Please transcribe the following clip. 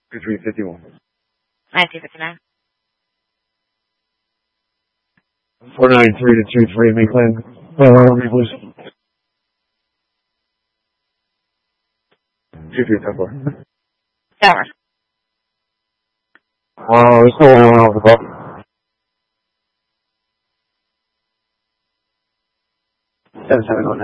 2351. 1959. 493 to 23, make land. Please. 2374. Tower. There's still one off the clock. 7709.